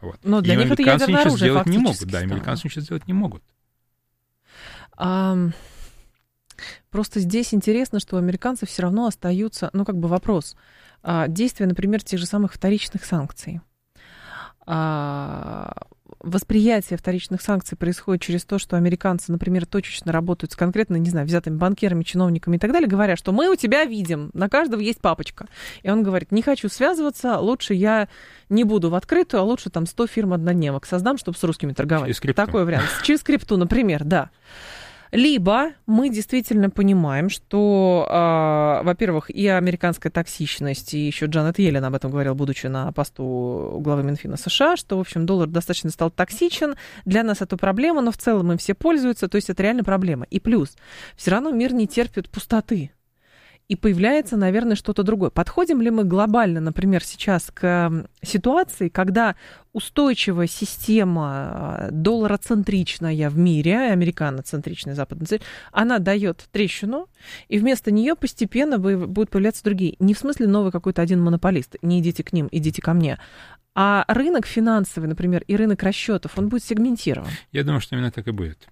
Вот. Но для них это ядерное оружие фактически Да, американцы ничего сделать не могут. Просто здесь интересно, что у американцев все равно остаются, вопрос. Действия, например, тех же самых вторичных санкций. Восприятие вторичных санкций происходит через то, что американцы, например, точечно работают с конкретно, не знаю, взятыми банкирами, чиновниками и так далее, говоря, что мы у тебя видим, на каждого есть папочка. И он говорит, не хочу связываться, лучше я не буду в открытую, а лучше там 100 фирм-однодневок создам, чтобы с русскими торговать. Через крипту. Такой вариант. Через крипту, например, да. Либо мы действительно понимаем, что, во-первых, и американская токсичность, и еще Джанет Йеллен об этом говорил, будучи на посту главы Минфина США, что, в общем, доллар достаточно стал токсичен, для нас это проблема, но в целом им все пользуются, то есть это реально проблема. И плюс, все равно мир не терпит пустоты. И появляется, наверное, что-то другое. Подходим ли мы глобально, например, сейчас к ситуации, когда устойчивая система доллароцентричная в мире, американоцентричная, западноцентричная, она дает трещину, и вместо нее постепенно будут появляться другие. Не в смысле новый какой-то один монополист, не идите к ним, идите ко мне. А рынок финансовый, например, и рынок расчетов, он будет сегментирован. Я думаю, что именно так и будет.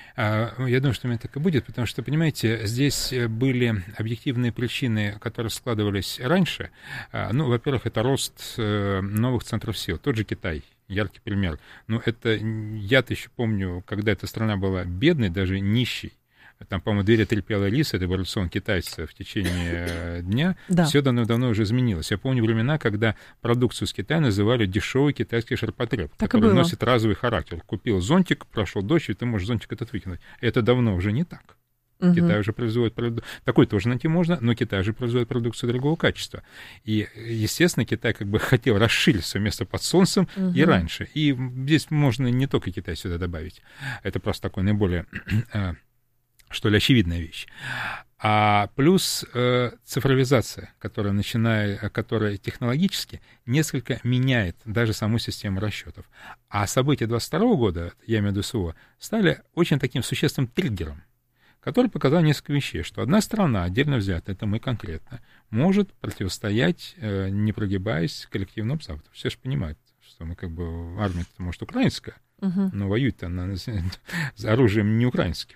Потому что, понимаете, здесь были объективные причины, которые складывались раньше. Во-первых, это рост новых центров сил. Тот же Китай, яркий пример. Я-то еще помню, когда эта страна была бедной, даже нищей. Там, по-моему, 2 или 3 пела рис, это был рацион китайца в течение дня. Да. Все давно уже изменилось. Я помню времена, когда продукцию с Китая называли дешевый китайский ширпотреб, который носит разовый характер. Купил зонтик, прошел дождь, и ты можешь зонтик этот выкинуть. Это давно уже не так. Угу. Китай уже производит такой тоже найти можно, но Китай же производит продукцию другого качества. И, естественно, Китай хотел расширить свое место под солнцем и раньше. И здесь можно не только Китай сюда добавить. Это просто такой наиболее... что ли, очевидная вещь. А плюс цифровизация, которая технологически несколько меняет даже саму систему расчетов. А события 22 года, я имею в виду СВО, стали очень таким существенным триггером, который показал несколько вещей, что одна страна, отдельно взятая, это мы конкретно, может противостоять, не прогибаясь, коллективному Западу. Все же понимают, что мы армия-то, может, украинская, но воюет-то она с оружием не украинским.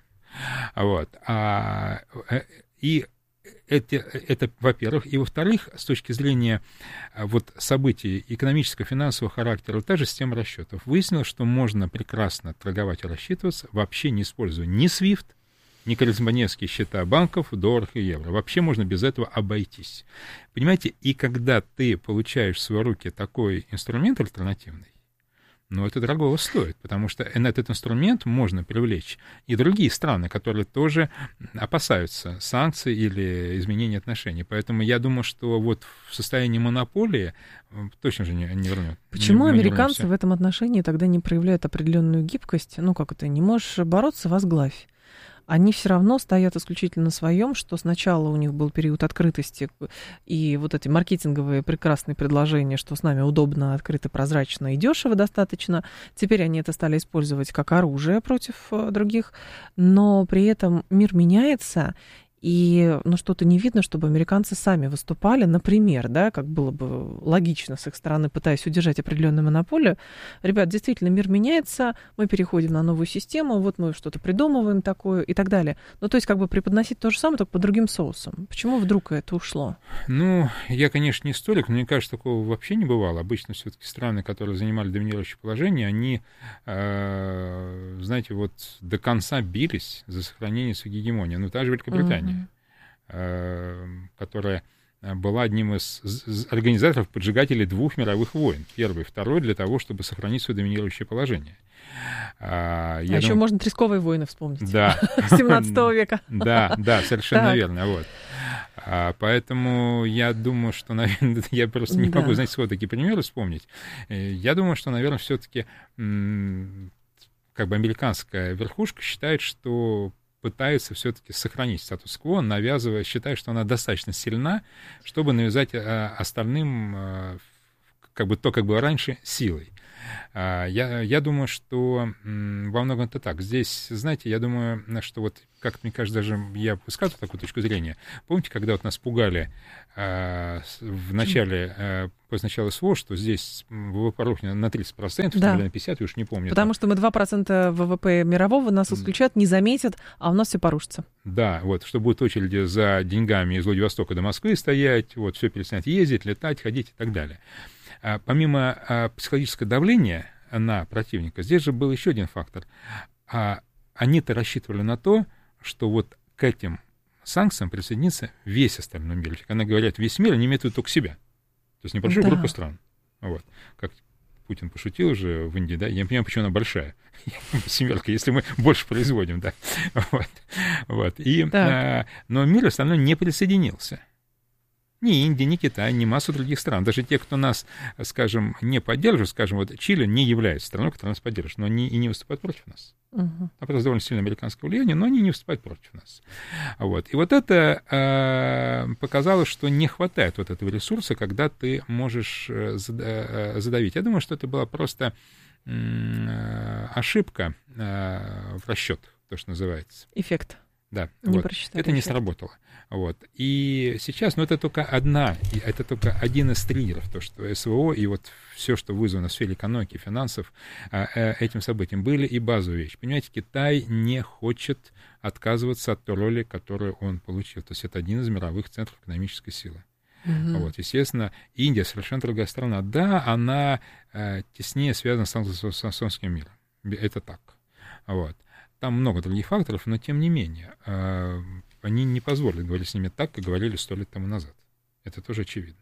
И это, во-первых. И, во-вторых, с точки зрения событий экономического, финансового характера, та же система расчетов. Выяснилось, что можно прекрасно торговать и рассчитываться, вообще не используя ни SWIFT, ни корреспондентские счета банков в долларах и евро. Вообще можно без этого обойтись. Понимаете, и когда ты получаешь в свои руки такой инструмент альтернативный, это дорого стоит, потому что на этот инструмент можно привлечь и другие страны, которые тоже опасаются санкций или изменения отношений. Поэтому я думаю, что в состоянии монополии точно же не вернет. Почему американцы в этом отношении тогда не проявляют определенную гибкость? Не можешь бороться, возглавь. Они все равно стоят исключительно на своем, что сначала у них был период открытости и эти маркетинговые прекрасные предложения, что с нами удобно, открыто, прозрачно и дешево достаточно. Теперь они это стали использовать как оружие против других, но при этом мир меняется, и что-то не видно, чтобы американцы сами выступали, например, да, как было бы логично с их стороны, пытаясь удержать определенную монополию. Ребят, действительно, мир меняется, мы переходим на новую систему, мы что-то придумываем такое и так далее. То есть преподносить то же самое, только по другим соусам. Почему вдруг это ушло? Я, конечно, не историк, но мне кажется, такого вообще не бывало. Обычно все-таки страны, которые занимали доминирующее положение, они, знаете, до конца бились за сохранение своей гегемонии. Та же Великобритания, которая была одним из организаторов, поджигателей 2 мировых войн. Первый и второй, для того, чтобы сохранить свое доминирующее положение. Еще можно Тресковые войны вспомнить. Да. 17 века. Да, совершенно верно. Поэтому я думаю, что, наверное, я просто не могу, сходу такие примеры вспомнить. Я думаю, что, наверное, все-таки американская верхушка считает, что пытается все-таки сохранить статус-кво, считая, что она достаточно сильна, чтобы навязать остальным, то, как было раньше, силой. Я думаю, что во многом это так. Здесь, знаете, я думаю, что вот, как мне кажется, даже я высказываю такую точку зрения. Помните, когда вот нас пугали в начале, после начала СВО, что здесь ВВП рухнет на 30%, Да. или на 50%, я уж не помню. Потому что мы 2% ВВП мирового нас исключат, не заметят, а у нас все порушится. Да, вот, что будут очереди за деньгами из Владивостока до Москвы стоять, вот, все перестанет ездить, летать, ходить и так далее. Помимо психологического давления на противника, здесь же был еще один фактор. Они-то рассчитывали на то, что вот к этим санкциям присоединится весь остальной мир. Когда говорят весь мир, они имеют в виду только себя. То есть небольшую группу стран. Вот. Как Путин пошутил уже в Индии, да, я не понимаю, почему она большая. Семерка, если мы больше производим, да. Вот. Но мир остальной не присоединился. Ни Индия, ни Китай, ни массу других стран. Даже те, кто нас, скажем, не поддерживает, скажем, вот Чили не является страной, которая нас поддерживает, но они и не выступают против нас. Там просто довольно сильное американское влияние, но они не выступают против нас. Вот. И вот это показало, что не хватает вот этого ресурса, когда ты можешь задавить. Я думаю, что это была просто ошибка в расчетах, то, что называется. Эффект. Да, вот. Это не сработало. Вот. И сейчас, это только один из триггеров, то, что СВО и вот все, что вызвано в сфере экономики, финансов, этим событием были и базовые вещи. Понимаете, Китай не хочет отказываться от той роли, которую он получил. То есть это один из мировых центров экономической силы. Вот, естественно, Индия совершенно другая страна. Да, она теснее связана с англосаксонским миром. Это так. Вот. Там много других факторов, но тем не менее, они не позволили говорить с ними так, как говорили 100 лет тому назад. Это тоже очевидно.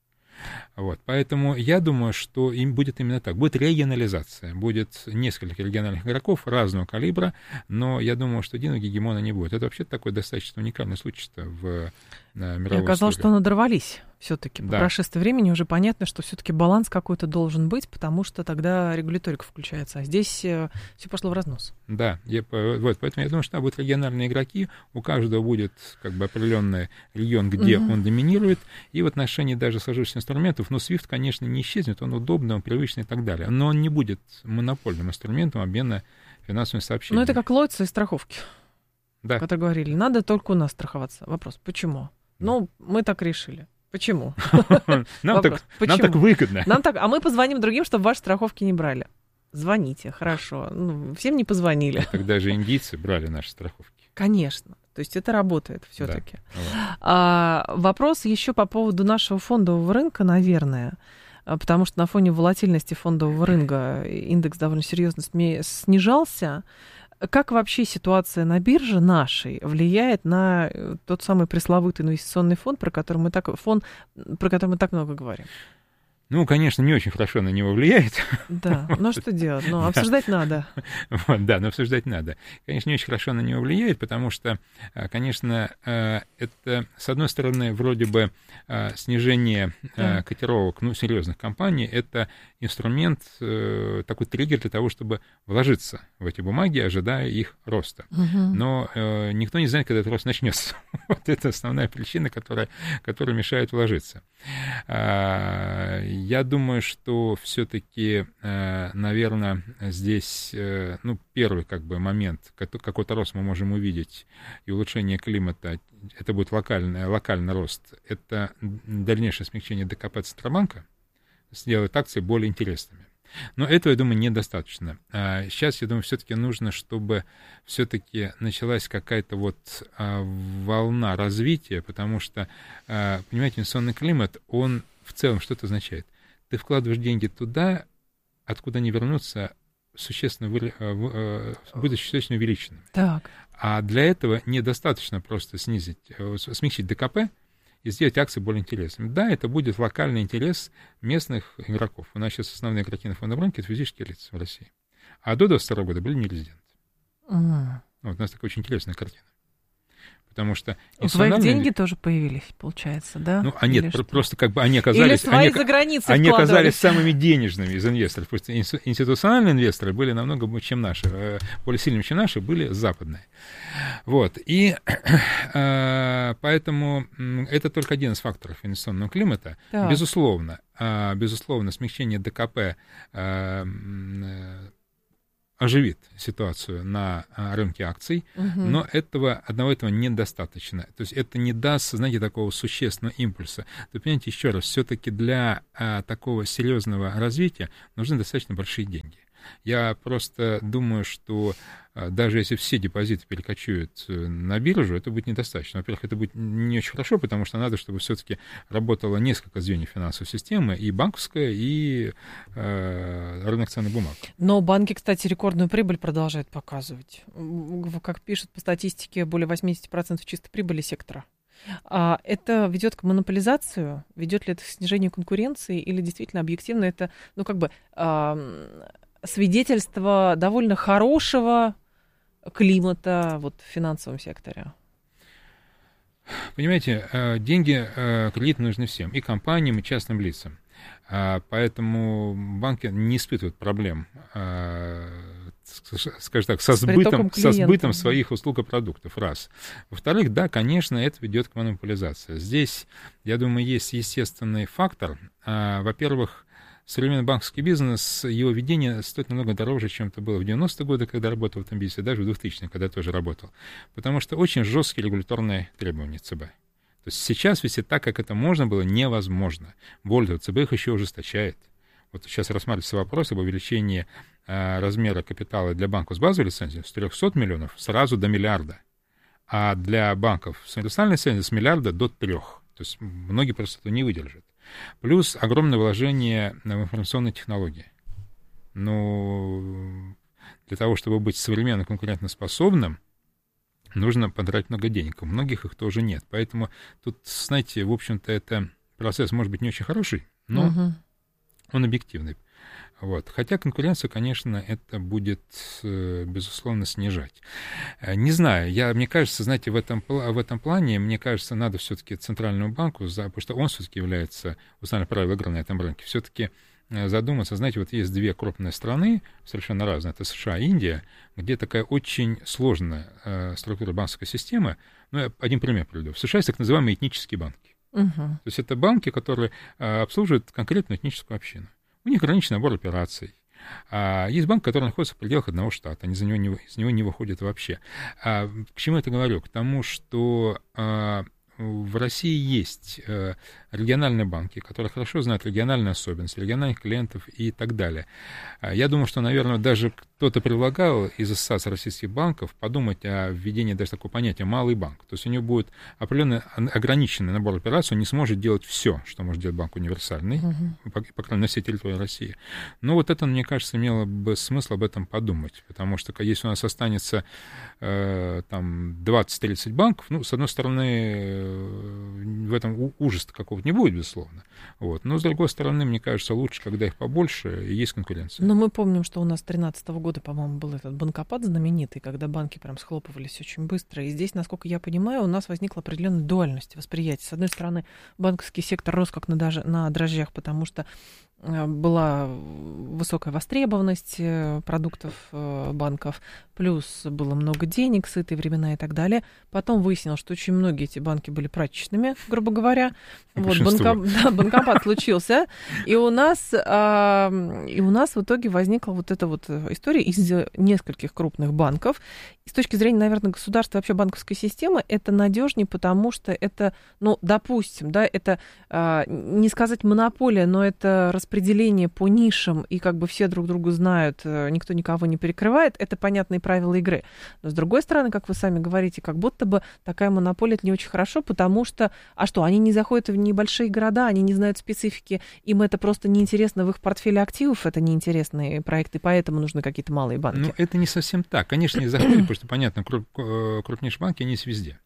Вот. Поэтому я думаю, что им будет именно так. Будет регионализация, будет несколько региональных игроков разного калибра, но я думаю, что единого гегемона не будет. Это вообще такой достаточно уникальный случай-то в мировой истории. Оказалось, что надорвались все-таки. По прошествии времени уже понятно, что все-таки баланс какой-то должен быть, потому что тогда регуляторика включается. А здесь все пошло в разнос. Да, поэтому я думаю, что будут региональные игроки, у каждого будет как бы определенный регион, где он доминирует, и в отношении даже сложившихся инструментов, SWIFT, конечно, не исчезнет, он удобный, он привычный и так далее, но он не будет монопольным инструментом обмена финансовыми сообщениями. Ну, это как Ллойдс и страховки. Да. Когда говорили, надо только у нас страховаться. Вопрос, почему? Ну, мы так решили. Почему? Нам так выгодно. А мы позвоним другим, чтобы ваши страховки не брали. Звоните, хорошо. Всем не позвонили. Тогда же индийцы брали наши страховки. Конечно. То есть это работает все-таки. Да. Вопрос еще по поводу нашего фондового рынка, наверное. Потому что на фоне волатильности фондового рынка индекс довольно серьезно снижался. Как вообще ситуация на бирже нашей влияет на тот самый пресловутый инвестиционный фонд, про который мы так много говорим? Ну, конечно, не очень хорошо на него влияет. Да, но что делать? Ну, обсуждать надо. Да, но обсуждать надо. Конечно, не очень хорошо на него влияет, потому что, конечно, это, с одной стороны, вроде бы снижение котировок, серьезных компаний, это инструмент, такой триггер для того, чтобы вложиться в эти бумаги, ожидая их роста. Но никто не знает, когда этот рост начнется. Вот это основная причина, которая мешает вложиться. Я думаю, что все-таки, наверное, здесь, первый момент, какой-то рост мы можем увидеть, и улучшение климата, это будет локальный рост, это дальнейшее смягчение ДКП Центробанка, сделает акции более интересными. Но этого, я думаю, недостаточно. Сейчас, я думаю, все-таки нужно, чтобы все-таки началась какая-то волна развития, потому что, понимаете, инвестиционный климат, он в целом что это означает? Ты вкладываешь деньги туда, откуда они вернутся, будут существенно увеличенными. Так. А для этого недостаточно просто смягчить ДКП и сделать акции более интересными. Да, это будет локальный интерес местных игроков. У нас сейчас основные игроки на фондовом рынке — это физические лица в России. А до 2022 года были нерезиденты. Вот у нас такая очень интересная картина. Потому что свои деньги тоже появились, получается, да? Ну, а нет, просто как бы они оказались... Или свои за границей они оказались самыми денежными из инвесторов. Потому что институциональные инвесторы были намного, чем наши, более сильными, чем наши, были западные. Вот. И поэтому это только один из факторов инвестиционного климата. Да. Безусловно, смягчение ДКП оживит ситуацию на рынке акций, но одного этого недостаточно. То есть это не даст, знаете, такого существенного импульса. Вы понимаете, еще раз, все-таки для такого серьезного развития нужны достаточно большие деньги. Я просто думаю, что даже если все депозиты перекочуют на биржу, это будет недостаточно. Во-первых, это будет не очень хорошо, потому что надо, чтобы все-таки работало несколько звеньев финансовой системы, и банковская, и рынок ценных бумаг. Но банки, кстати, рекордную прибыль продолжают показывать. Как пишут по статистике, более 80% чистой прибыли сектора. А это ведет к монополизации? Ведет ли это к снижению конкуренции? Или действительно объективно это, свидетельство довольно хорошего климата вот, в финансовом секторе? Понимаете, деньги, кредиты нужны всем, и компаниям, и частным лицам. Поэтому банки не испытывают проблем, скажем так, со сбытом своих услуг и продуктов, раз. Во-вторых, да, конечно, это ведет к монополизации. Здесь, я думаю, есть естественный фактор. Во-первых, современный банковский бизнес, его ведение стоит намного дороже, чем это было в 90-е годы, когда работал в этом бизнесе, даже в 2000-е, когда тоже работал. Потому что очень жесткие регуляторные требования ЦБ. То есть сейчас вести так, как это можно было, невозможно. Более того, ЦБ их еще ужесточает. Вот сейчас рассматривается вопрос об увеличении размера капитала для банков с базовой лицензией с 300 миллионов сразу до миллиарда. А для банков с универсальной лицензией с миллиарда до 3. То есть многие просто этого не выдержат. Плюс огромное вложение в информационные технологии. Ну, для того, чтобы быть современно конкурентоспособным, нужно потратить много денег. У многих их тоже нет. Поэтому тут, знаете, в общем-то, это процесс может быть не очень хороший, но он объективный. Вот. Хотя конкуренцию, конечно, это будет, безусловно, снижать. Не знаю, мне кажется, знаете, в этом плане, мне кажется, надо все-таки Центральному банку, потому что он все-таки является установленным правилом игры на этом рынке, все-таки задуматься. Знаете, вот есть две крупные страны, совершенно разные, это США и Индия, где такая очень сложная структура банковской системы. Ну, я один пример приведу. В США есть так называемые этнические банки. То есть это банки, которые обслуживают конкретную этническую общину. У них ограниченный набор операций. Есть банк, который находится в пределах одного штата, они из него не выходят вообще. К чему я это говорю? К тому, что в России есть региональные банки, которые хорошо знают региональные особенности, региональных клиентов и так далее. Я думаю, что, наверное, даже кто-то предлагал из Ассоциации российских банков подумать о введении даже такого понятия «малый банк». То есть у него будет определенно ограниченный набор операций, он не сможет делать все, что может делать банк универсальный, по крайней мере, на всей территории России. Но вот это, мне кажется, имело бы смысл об этом подумать, потому что если у нас останется там 20-30 банков, ну, с одной стороны, в этом ужаса какого-то не будет, безусловно. Вот. Но, с другой стороны, мне кажется, лучше, когда их побольше и есть конкуренция. Но мы помним, что у нас с 2013 года, по-моему, был этот банкопад знаменитый, когда банки прям схлопывались очень быстро. И здесь, насколько я понимаю, у нас возникла определенная дуальность восприятия. С одной стороны, банковский сектор рос как на дрожжах, потому что была высокая востребованность продуктов банков, плюс было много денег, сытые времена и так далее. Потом выяснилось, что очень многие эти банки были прачечными, грубо говоря. Вот, банкопад случился. И у нас в итоге возникла вот эта вот история из нескольких крупных банков. И с точки зрения, наверное, государства и вообще банковской системы, это надежнее, потому что это, ну, допустим, да, это не сказать монополия, но это распределение по нишам, и как бы все друг друга знают, никто никого не перекрывает, это понятные правила игры. Но с другой стороны, как вы сами говорите, как будто бы такая монополия — это не очень хорошо, потому что, они не заходят в небольшие города, они не знают специфики, им это просто неинтересно в их портфеле активов, это неинтересные проекты, поэтому нужны какие-то малые банки. Ну, это не совсем так. Конечно, не заходят, потому что, понятно, крупнейшие банки, они есть везде.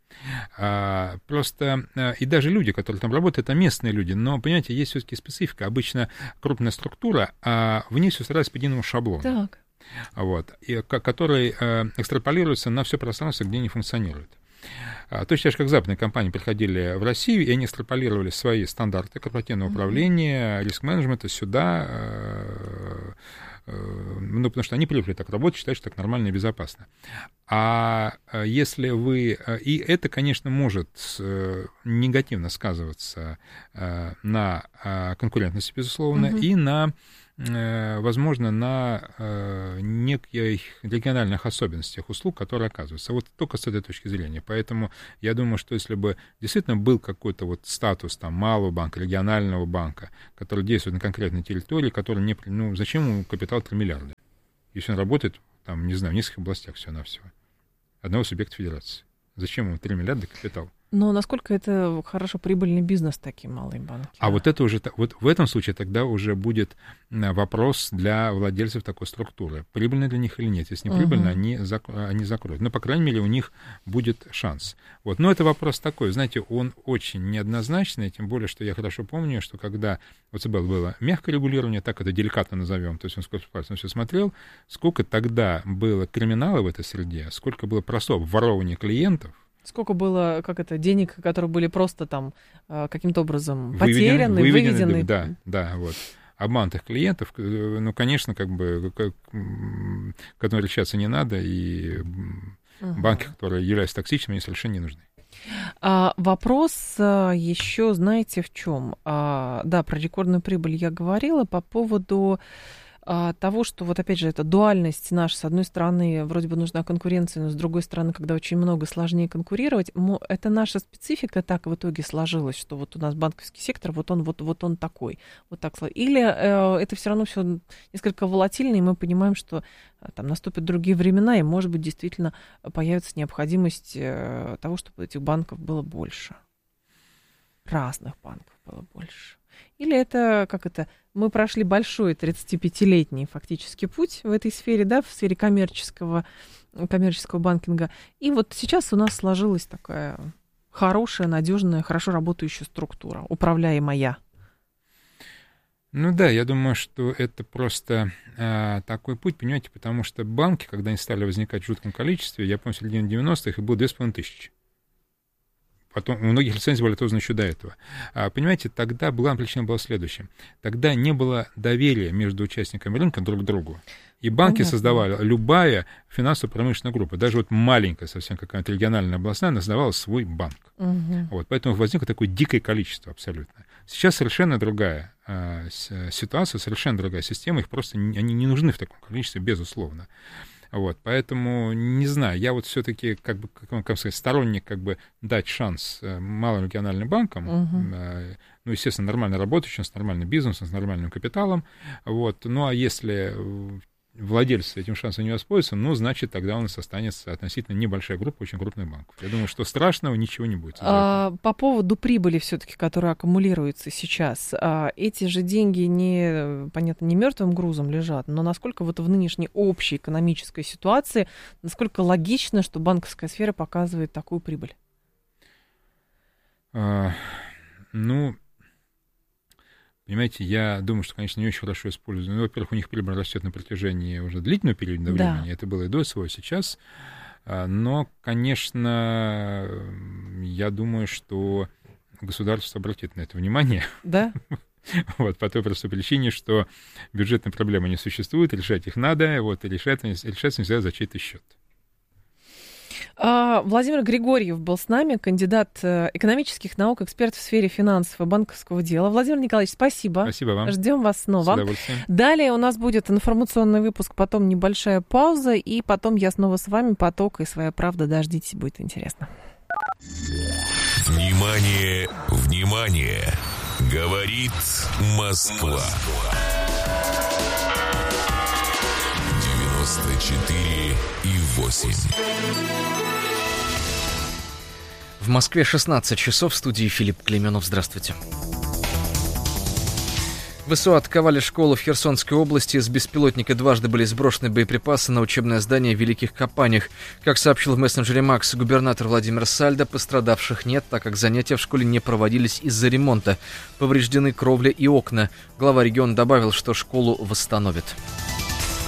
Просто, и даже люди, которые там работают, это местные люди, но, понимаете, есть все-таки специфика. Обычно крупная структура, в ней все старается по единому шаблону. Так. Вот, который экстраполируется на все пространство, где они функционируют. Точно так же, как западные компании приходили в Россию, и они экстраполировали свои стандарты корпоративного управления, риск-менеджмента сюда, ну, потому что они привыкли так работать, считают, что так нормально и безопасно. А если вы... И это, конечно, может негативно сказываться на конкурентности, безусловно, и на... возможно, на неких региональных особенностях услуг, которые оказываются. Вот только с этой точки зрения. Поэтому я думаю, что если бы действительно был какой-то вот статус там, малого банка, регионального банка, который действует на конкретной территории, который не... Ну, зачем ему капитал 3 миллиарда? Если он работает, там, не знаю, в нескольких областях всего-навсего. Одного субъекта федерации. Зачем ему 3 миллиарда капитал? Но насколько это хорошо прибыльный бизнес, такие малые банки? А вот это уже, вот в этом случае тогда уже будет вопрос для владельцев такой структуры. Прибыльно для них или нет. Если не прибыльно, они закроют. Но, по крайней мере, у них будет шанс. Вот. Но это вопрос такой, знаете, он очень неоднозначный, тем более, что я хорошо помню, что когда у ЦБ было мягкое регулирование, так это деликатно назовем, то есть он сколько пальцем все смотрел, сколько тогда было криминала в этой среде, сколько было простого ворования клиентов, сколько было, денег, которые были просто там каким-то образом потеряны, выведены. Да, вот. Обманутых клиентов, ну, конечно, которые лечаться не надо, и банки, которые являются токсичными, они совершенно не нужны. Вопрос еще, знаете, в чем? Да, про рекордную прибыль я говорила по поводу того, что вот опять же эта дуальность наша, с одной стороны, вроде бы нужна конкуренция, но с другой стороны, когда очень много, сложнее конкурировать, это наша специфика так в итоге сложилась, что вот у нас банковский сектор, вот он такой, вот так. Или это все равно все несколько волатильно, и мы понимаем, что там наступят другие времена, и, может быть, действительно появится необходимость того, чтобы этих банков было больше, разных банков было больше. Или это, мы прошли большой 35-летний фактически путь в этой сфере, да, в сфере коммерческого банкинга. И вот сейчас у нас сложилась такая хорошая, надежная, хорошо работающая структура, управляемая. Ну да, я думаю, что это просто такой путь, понимаете, потому что банки, когда они стали возникать в жутком количестве, я помню, в середине 90-х их было 2500. Потом у многих лицензий были отобраны еще до этого. Понимаете, тогда главная причина была следующая. Тогда не было доверия между участниками рынка друг к другу. И банки создавали, любая финансово-промышленная группа, даже вот маленькая совсем какая-то региональная областная, она создавала свой банк. Вот, поэтому возникло такое дикое количество абсолютно. Сейчас совершенно другая ситуация, совершенно другая система, их просто они не нужны в таком количестве, безусловно. Вот, поэтому, не знаю, я вот все-таки, как сказать, сторонник, дать шанс малым региональным банкам, ну, естественно, нормально работающим, с нормальным бизнесом, с нормальным капиталом, вот, ну, а если владельцы этим шансом не воспользуются, ну, значит, тогда у нас останется относительно небольшая группа очень крупных банков. Я думаю, что страшного ничего не будет. По поводу прибыли все-таки, которая аккумулируется сейчас, эти же деньги понятно, не мертвым грузом лежат, но насколько вот в нынешней общей экономической ситуации, насколько логично, что банковская сфера показывает такую прибыль? Ну, понимаете, я думаю, что, конечно, не очень хорошо используют. Ну, во-первых, у них прибыль растет на протяжении уже длительного периода времени. Это было и до своего, и сейчас. Но, конечно, я думаю, что государство обратит на это внимание. Да? Вот, по той простой причине, что бюджетные проблемы не существуют, решать их надо, вот, и решаться нельзя за чей-то счет. Владимир Григорьев был с нами, кандидат экономических наук, эксперт в сфере финансов и банковского дела. Владимир Николаевич, спасибо. Спасибо вам. Ждем вас снова. С удовольствием. Далее у нас будет информационный выпуск, потом небольшая пауза, и потом я снова с вами, «Поток» и «Своя правда». Дождитесь, будет интересно. Внимание, внимание! Говорит Москва. 94,8. В Москве 16 часов, в студии Филипп Клейменов. Здравствуйте. ВСУ атаковали школу в Херсонской области. С беспилотника дважды были сброшены боеприпасы на учебное здание в Великих Копанях. Как сообщил в мессенджере Макс губернатор Владимир Сальдо, пострадавших нет, так как занятия в школе не проводились из-за ремонта. Повреждены кровля и окна. Глава региона добавил, что школу восстановят.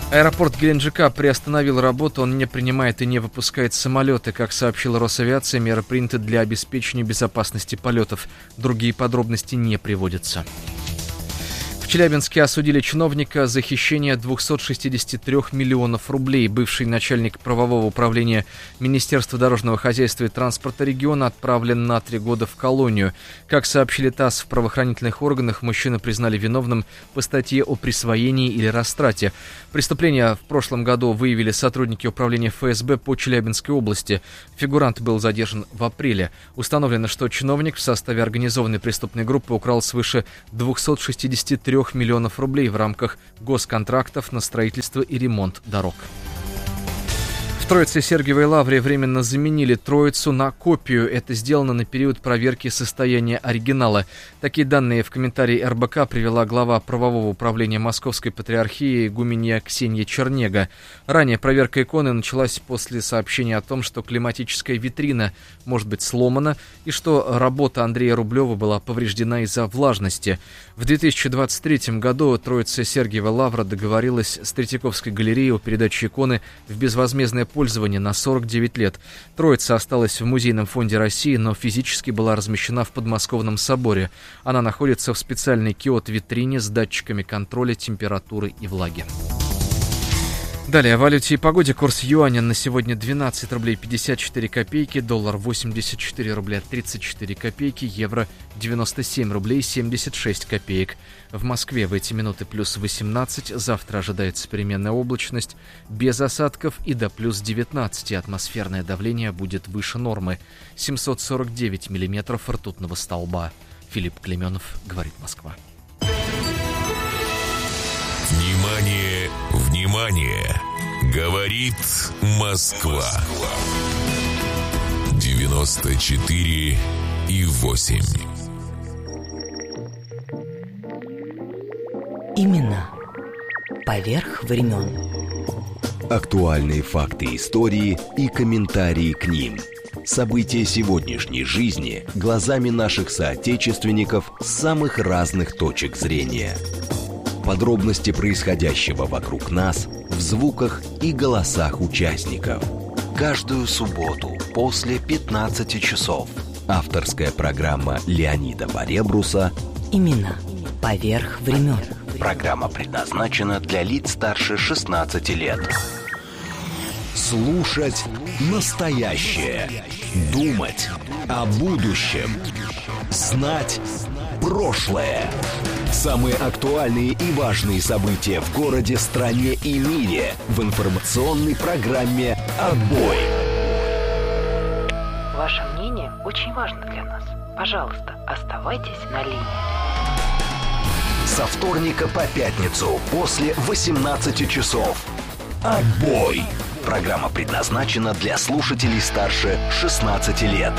Аэропорт Геленджика приостановил работу, он не принимает и не выпускает самолеты. Как сообщила Росавиация, меры приняты для обеспечения безопасности полетов. Другие подробности не приводятся. В Челябинске осудили чиновника за хищение 263 миллионов рублей. Бывший начальник правового управления Министерства дорожного хозяйства и транспорта региона отправлен на 3 года в колонию. Как сообщили ТАСС, в правоохранительных органах мужчину признали виновным по статье о присвоении или растрате. Преступление в прошлом году выявили сотрудники управления ФСБ по Челябинской области. Фигурант был задержан в апреле. Установлено, что чиновник в составе организованной преступной группы украл свыше 263 миллионов рублей в рамках госконтрактов на строительство и ремонт дорог. В Троице-Сергиевой лавре временно заменили Троицу на копию. Это сделано на период проверки состояния оригинала. Такие данные в комментарии РБК привела глава правового управления Московской патриархии игуменья Ксения Чернега. Ранее проверка иконы началась после сообщения о том, что климатическая витрина может быть сломана и что работа Андрея Рублева была повреждена из-за влажности. В 2023 году Троице-Сергиева лавра договорилась с Третьяковской галереей о передаче иконы в безвозмездное пользование на 49 лет. Троица осталась в Музейном фонде России, но физически была размещена в Подмосковном соборе. Она находится в специальной киот-витрине с датчиками контроля температуры и влаги. Далее о валюте и погоде. Курс юаня на сегодня 12 рублей 54 копейки, доллар 84 рубля 34 копейки, евро 97 рублей 76 копеек. В Москве в эти минуты плюс 18, завтра ожидается переменная облачность, без осадков и до плюс 19. Атмосферное давление будет выше нормы. 749 миллиметров ртутного столба. Филипп Клеменов, говорит Москва. Внимание, внимание! Говорит Москва. 94,8. Именно поверх времен. Актуальные факты истории и комментарии к ним. События сегодняшней жизни глазами наших соотечественников с самых разных точек зрения. Подробности происходящего вокруг нас в звуках и голосах участников. Каждую субботу после 15 часов. Авторская программа Леонида Баребруса Именно поверх времен. Программа предназначена для лиц старше 16 лет. Слушать настоящее. Думать о будущем. Знать прошлое. Самые актуальные и важные события в городе, стране и мире в информационной программе «Отбой». Ваше мнение очень важно для нас. Пожалуйста, оставайтесь на линии. Со вторника по пятницу после 18 часов. «Отбой». Программа предназначена для слушателей старше 16 лет.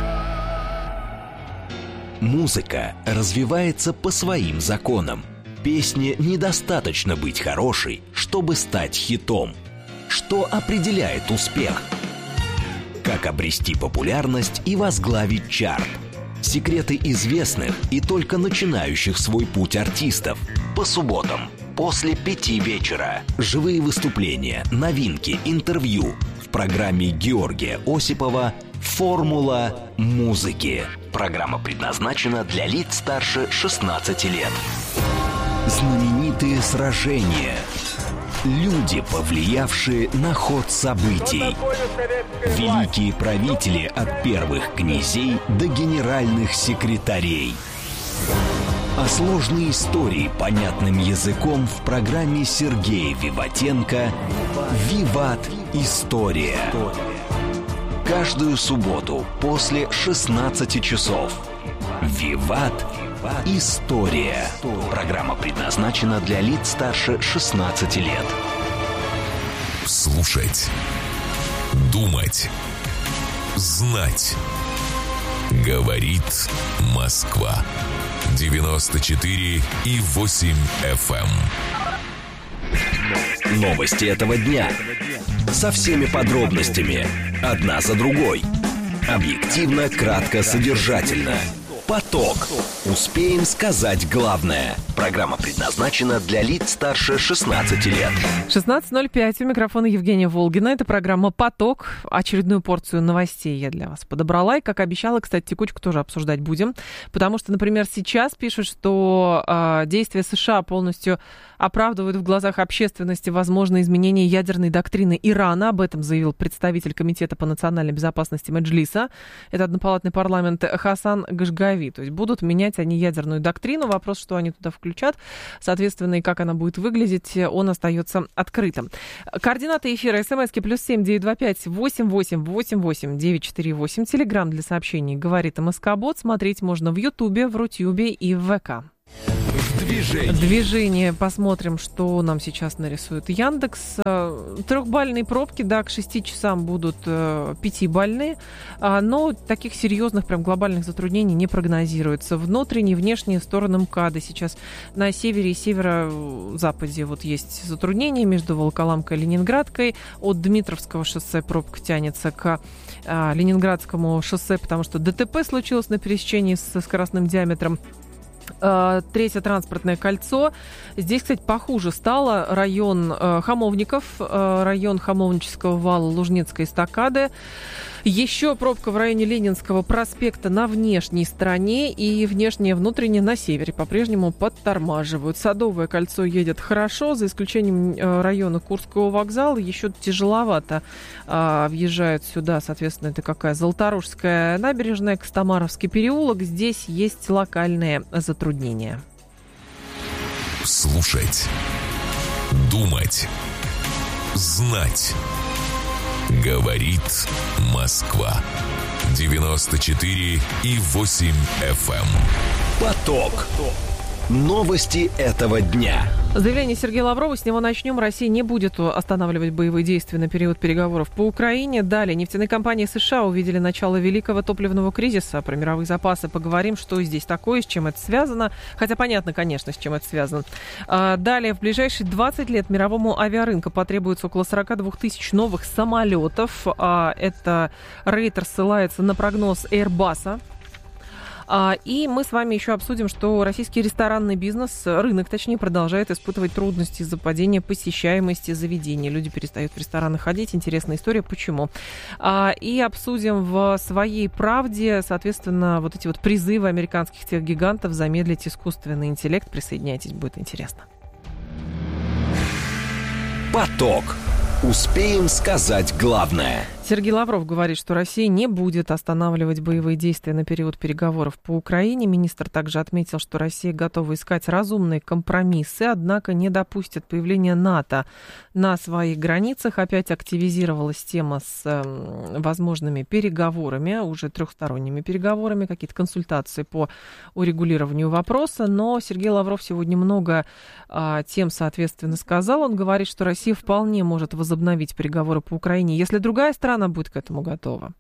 Музыка развивается по своим законам. Песне недостаточно быть хорошей, чтобы стать хитом. Что определяет успех? Как обрести популярность и возглавить чарт? Секреты известных и только начинающих свой путь артистов. По субботам после 5 вечера. Живые выступления, новинки, интервью в программе Георгия Осипова «Формула музыки». Программа предназначена для лиц старше 16 лет. Знаменитые сражения. Люди, повлиявшие на ход событий. Великие правители от первых князей до генеральных секретарей. А сложные истории понятным языком в программе Сергея Виватенко «Виват. История». Каждую субботу после 16 часов. «Виват. История». Программа предназначена для лиц старше 16 лет. Слушать. Думать. Знать. Говорит Москва. 94,8 FM. Новости этого дня. Со всеми подробностями. Одна за другой. Объективно, кратко, содержательно. «Поток». Успеем сказать главное. Программа предназначена для лиц старше 16 лет. 16:05. У микрофона Евгения Волгина. Это программа «Поток». Очередную порцию новостей я для вас подобрала. И, как обещала, кстати, текучку тоже обсуждать будем. Потому что, например, сейчас пишут, что действия США полностью оправдывают в глазах общественности возможное изменение ядерной доктрины Ирана. Об этом заявил представитель Комитета по национальной безопасности Меджлиса. Это однопалатный парламент Хасан Гашгави. То есть будут менять они ядерную доктрину. Вопрос, что они туда включат, соответственно, и как она будет выглядеть, он остается открытым. Координаты эфира: смски +7 925 88 88 948. Телеграм для сообщений «Говорит МСК-бот». Смотреть можно в Ютубе, в Рутюбе и в ВК. Движение. Посмотрим, что нам сейчас нарисует Яндекс. 3-бальные пробки, да, к 6 часам будут 5-бальные, но таких серьезных, прям глобальных затруднений не прогнозируется. Внутренние, внешние стороны МКАДа сейчас на севере и северо-западе вот есть затруднения между Волоколамкой и Ленинградкой. От Дмитровского шоссе пробка тянется к Ленинградскому шоссе, потому что ДТП случилось на пересечении со скоростным диаметром. Третье транспортное кольцо. Здесь, кстати, похуже стало. Район Хамовников, район Хамовнического вала, Лужницкой эстакады. Еще пробка в районе Ленинского проспекта на внешней стороне, и внешнее, внутреннее на севере по-прежнему подтормаживают. Садовое кольцо едет хорошо, за исключением района Курского вокзала. Еще тяжеловато въезжают сюда, соответственно, это какая? Золоторожская набережная, Костомаровский переулок. Здесь есть локальные затруднения. Слушать, думать, знать. Говорит Москва. 94,8 FM. «Поток». Новости этого дня. Заявление Сергея Лаврова, с него начнем. Россия не будет останавливать боевые действия на период переговоров по Украине. Далее, нефтяные компании США увидели начало великого топливного кризиса. Про мировые запасы поговорим, что здесь такое, с чем это связано. Хотя понятно, конечно, с чем это связано. Далее, в ближайшие 20 лет мировому авиарынку потребуется около 42 тысяч новых самолетов. Это Рейтер ссылается на прогноз Airbus. И мы с вами еще обсудим, что российский ресторанный бизнес, рынок точнее, продолжает испытывать трудности из-за падения посещаемости заведений. Люди перестают в рестораны ходить. Интересная история, почему. И обсудим в своей правде, соответственно, вот эти вот призывы американских техгигантов замедлить искусственный интеллект. Присоединяйтесь, будет интересно. «Поток». Успеем сказать главное. Сергей Лавров говорит, что Россия не будет останавливать боевые действия на период переговоров по Украине. Министр также отметил, что Россия готова искать разумные компромиссы, однако не допустит появления НАТО на своих границах. Опять активизировалась тема с возможными переговорами, уже трехсторонними переговорами, какие-то консультации по урегулированию вопроса. Но Сергей Лавров сегодня много тем, соответственно, сказал. Он говорит, что Россия вполне может возобновить переговоры по Украине, если другая страна будет к этому готова.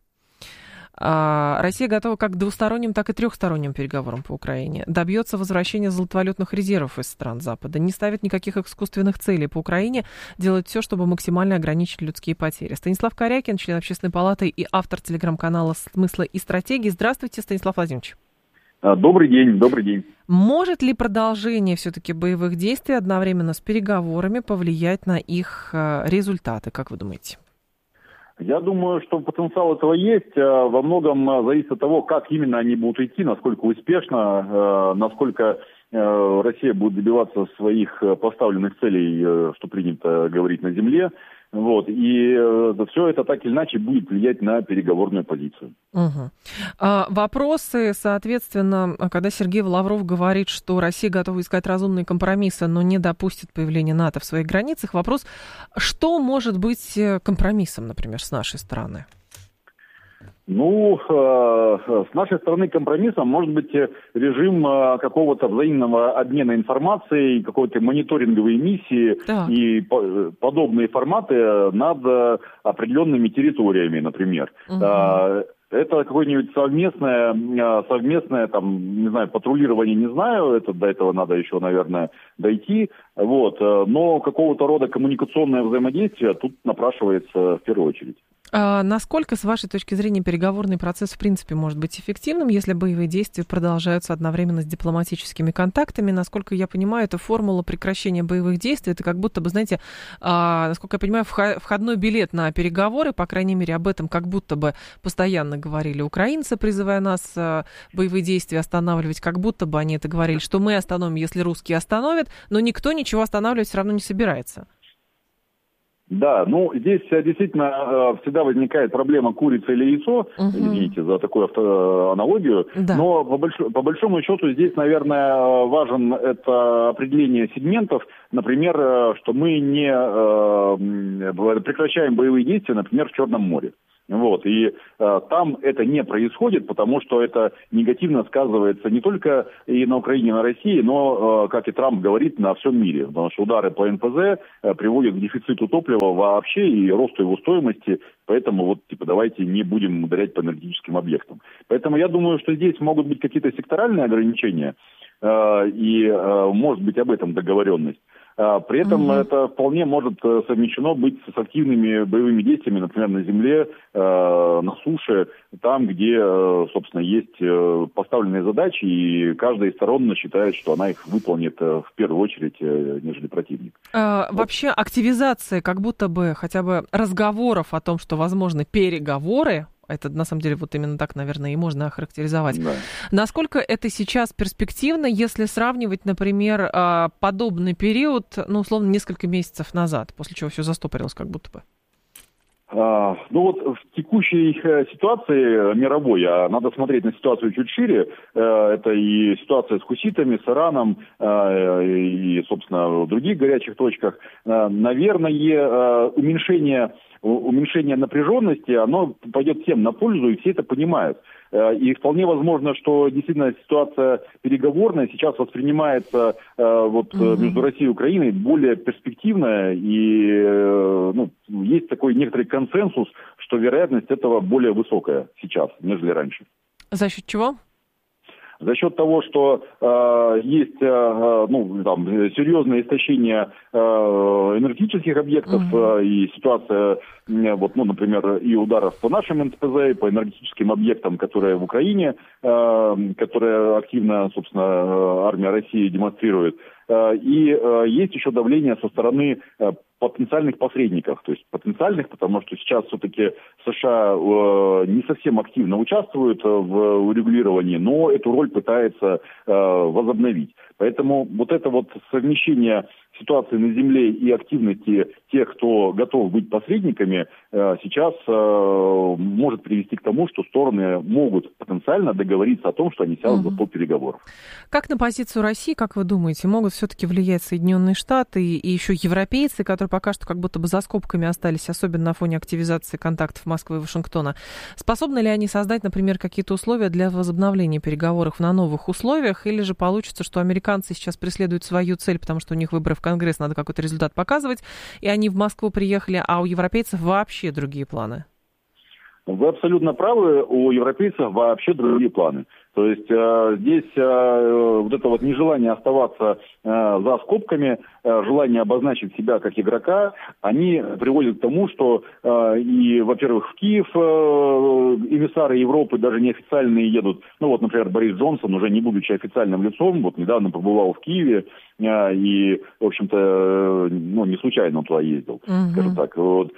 Россия готова как к двусторонним, так и трехсторонним переговорам по Украине. Добьется возвращения золотовалютных резервов из стран Запада. Не ставит никаких искусственных целей по Украине. Делает все, чтобы максимально ограничить людские потери. Станислав Корякин, член Общественной палаты и автор телеграм-канала «Смысла и стратегии». Здравствуйте, Станислав Владимирович. Добрый день, добрый день. Может ли продолжение все-таки боевых действий одновременно с переговорами повлиять на их результаты, как вы думаете? Я думаю, что потенциал этого есть. Во многом зависит от того, как именно они будут идти, насколько успешно, насколько Россия будет добиваться своих поставленных целей, что принято говорить на земле. Вот. И все это так или иначе будет влиять на переговорную позицию. Угу. Вопросы, соответственно, когда Сергей Лавров говорит, что Россия готова искать разумные компромиссы, но не допустит появления НАТО в своих границах, вопрос, что может быть компромиссом, например, с нашей стороны? Ну, с нашей стороны компромиссом может быть режим какого-то взаимного обмена информацией, какой-то мониторинговой миссии и подобные форматы над определенными территориями, например. Угу. Это какое-нибудь совместное там, не знаю, патрулирование, не знаю, это до этого надо еще, наверное, дойти, вот, но какого-то рода коммуникационное взаимодействие тут напрашивается в первую очередь. Насколько, с вашей точки зрения, переговорный процесс в принципе может быть эффективным, если боевые действия продолжаются одновременно с дипломатическими контактами? Насколько я понимаю, это формула прекращения боевых действий. Это как будто бы, знаете, насколько я понимаю, входной билет на переговоры, по крайней мере, об этом как будто бы постоянно говорили украинцы, призывая нас боевые действия останавливать, как будто бы они это говорили, что мы остановим, если русские остановят, но никто ничего останавливать все равно не собирается. Да, здесь действительно всегда возникает проблема курица или яйцо, извините за такую аналогию, да. Но по большому счету здесь, наверное, важен это определение сегментов, например, что мы не прекращаем боевые действия, например, в Черном море. И там это не происходит, потому что это негативно сказывается не только и на Украине, и на России, но, как и Трамп говорит, на всем мире. Потому что удары по НПЗ приводят к дефициту топлива вообще и росту его стоимости. Поэтому давайте не будем ударять по энергетическим объектам. Поэтому я думаю, что здесь могут быть какие-то секторальные ограничения, и может быть об этом договоренность. При этом это вполне может совмещено быть с активными боевыми действиями, например, на земле, на суше, там, где, собственно, есть поставленные задачи, и каждая из сторон считает, что она их выполнит в первую очередь, нежели противник. Вообще активизация как будто бы хотя бы разговоров о том, что возможны переговоры, это, на самом деле, именно так, наверное, и можно охарактеризовать. Да. Насколько это сейчас перспективно, если сравнивать, например, подобный период, условно, несколько месяцев назад, после чего все застопорилось как будто бы? В текущей ситуации мировой, надо смотреть на ситуацию чуть шире, это и ситуация с хуситами, с Ираном и, собственно, в других горячих точках, наверное, уменьшение напряженности, оно пойдет всем на пользу, и все это понимают. И вполне возможно, что действительно ситуация переговорная сейчас воспринимается между Россией и Украиной более перспективная, и есть такой некоторый консенсус, что вероятность этого более высокая сейчас, нежели раньше. За счет чего? За счет того, что есть серьезное истощение энергетических объектов, и ситуация, например, и ударов по нашим НПЗ, по энергетическим объектам, которые в Украине, которые активно, собственно, армия России демонстрирует. И есть еще давление со стороны потенциальных посредников, то есть потенциальных, потому что сейчас все-таки США не совсем активно участвуют в урегулировании, но эту роль пытается возобновить. Поэтому это совмещение ситуации на земле и активности тех, кто готов быть посредниками, сейчас может привести к тому, что стороны могут потенциально договориться о том, что они сядут за стол переговоров. Как на позицию России, как вы думаете, могут все-таки влиять Соединенные Штаты и еще европейцы, которые пока что как будто бы за скобками остались, особенно на фоне активизации контактов Москвы и Вашингтона? Способны ли они создать, например, какие-то условия для возобновления переговоров на новых условиях, или же получится, что американцы сейчас преследуют свою цель, потому что у них выборы в Конгресс, надо какой-то результат показывать, и они в Москву приехали, а у европейцев вообще другие планы? Вы абсолютно правы, у европейцев вообще другие планы. То есть здесь это нежелание оставаться за скобками, желание обозначить себя как игрока, они приводят к тому, что во-первых, в Киев эмиссары Европы даже неофициальные едут. Например, Борис Джонсон, уже не будучи официальным лицом, недавно побывал в Киеве и, в общем-то, не случайно он туда ездил, скажем так.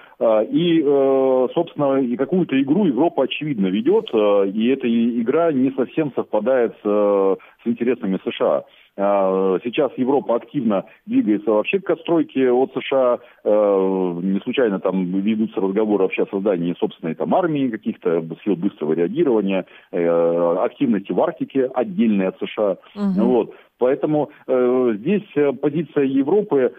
И, собственно, и какую-то игру Европа, очевидно, ведет, и эта игра не совсем совпадает с интересами США. Сейчас Европа активно двигается вообще к отстройке от США. Не случайно там ведутся разговоры вообще о создании собственной армии, каких-то сил быстрого реагирования, активности в Арктике, отдельной от США. Поэтому здесь позиция Европы,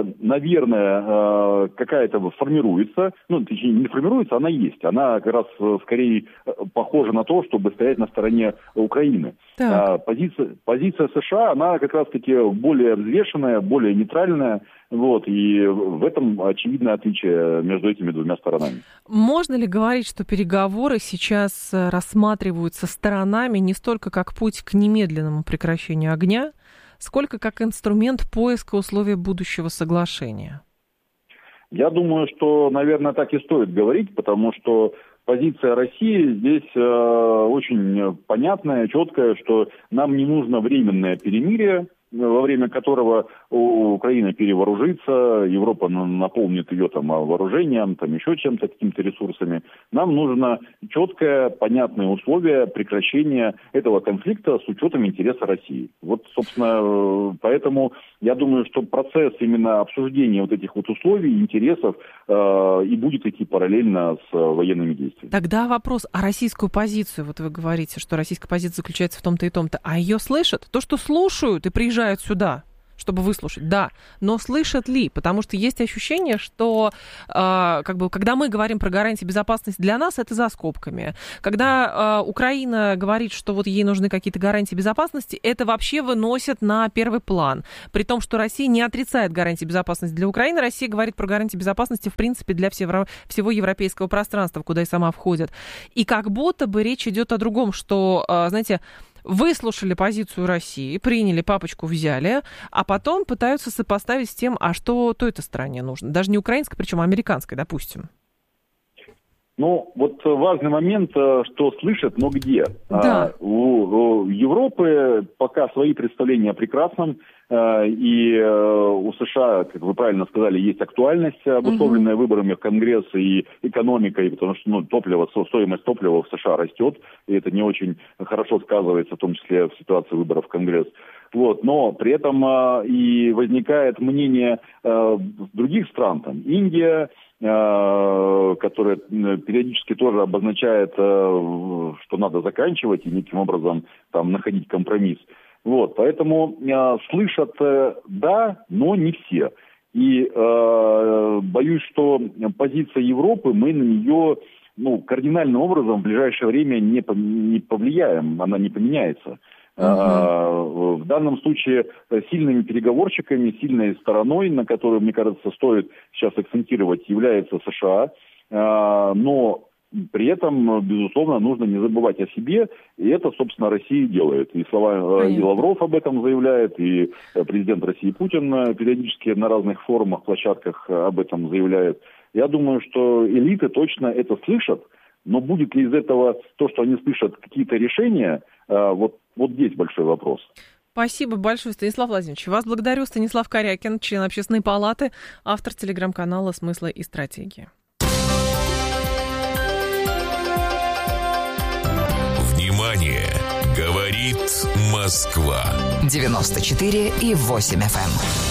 наверное, какая-то формируется. Точнее, не формируется, она есть. Она как раз скорее похожа на то, чтобы стоять на стороне Украины. Позиция США, она как раз-таки более взвешенная, более нейтральная. И в этом очевидное отличие между этими двумя сторонами. Можно ли говорить, что переговоры сейчас рассматриваются сторонами не столько как путь к немедленному прекращению огня, сколько как инструмент поиска условий будущего соглашения? Я думаю, что, наверное, так и стоит говорить, потому что позиция России здесь очень понятная, четкая, что нам не нужно временное перемирие, во время которого Украина перевооружится, Европа наполнит ее там вооружением, там еще чем-то, какими-то ресурсами. Нам нужно четкое, понятное условие прекращения этого конфликта с учетом интереса России. Вот, собственно, поэтому я думаю, что процесс именно обсуждения вот этих вот условий, интересов и будет идти параллельно с военными действиями. Тогда вопрос, а российскую позицию, вот вы говорите, что российская позиция заключается в том-то и том-то, а ее слышат? То, что слушают и приезжают сюда, чтобы выслушать, да, но слышат ли? Потому что есть ощущение, что когда мы говорим про гарантии безопасности для нас, это за скобками. Когда Украина говорит, что вот ей нужны какие-то гарантии безопасности, это вообще выносят на первый план. При том, что Россия не отрицает гарантии безопасности для Украины, Россия говорит про гарантии безопасности, в принципе, для всего европейского пространства, куда и сама входит. И как будто бы речь идет о другом, что, знаете, выслушали позицию России, приняли, папочку взяли, а потом пытаются сопоставить с тем, а что той-то стране нужно. Даже не украинской, причем американской, допустим. Ну, вот важный момент, что слышат, но где. Да. У Европы пока свои представления о прекрасном, и у США, как вы правильно сказали, есть актуальность, обусловленная выборами в Конгресс и экономикой, потому что стоимость топлива в США растет, и это не очень хорошо сказывается, в том числе в ситуации выборов в Конгресс. Вот, но при этом и возникает мнение других стран, там, Индия, которая периодически тоже обозначает, что надо заканчивать и неким образом там находить компромисс. Вот, поэтому слышат, да, но не все. И боюсь, что позиция Европы, мы на нее кардинальным образом в ближайшее время не повлияем, она не поменяется. В данном случае сильными переговорщиками, сильной стороной, на которую, мне кажется, стоит сейчас акцентировать, является США, но при этом, безусловно, нужно не забывать о себе, и это, собственно, Россия делает. И и Лавров об этом заявляет, и президент России Путин периодически на разных форумах, площадках об этом заявляет. Я думаю, что элиты точно это слышат, но будет ли из этого то, что они слышат, какие-то решения, вот здесь большой вопрос. Спасибо большое, Станислав Владимирович. Вас благодарю. Станислав Корякин, член Общественной палаты, автор телеграм-канала «Смыслы и стратегии». Внимание! Говорит Москва. 94,8 FM.